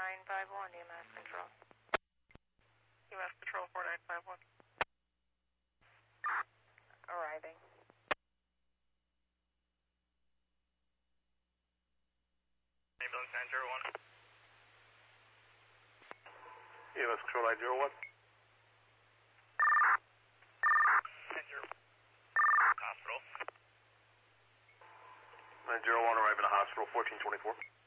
4951, EMS Control. EMS Control 4951. Arriving. Ambulance 901. EMS Control 901. 901. Hospital. 901 arriving at hospital 1424.